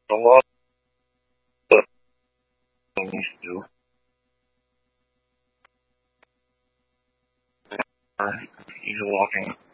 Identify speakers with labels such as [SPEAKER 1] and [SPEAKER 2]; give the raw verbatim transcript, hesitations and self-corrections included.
[SPEAKER 1] a lot of things to do. You're walking